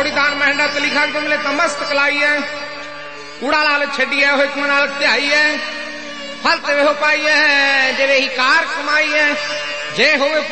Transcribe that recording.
थोड़ी दान महंडा तो लिखा कि तुमने तमस्त कलाई है कूड़ा लाल छड़ी है हो एक मनाल त्याई है फलते हो पाई है जे ही कार कमाई है जे होवे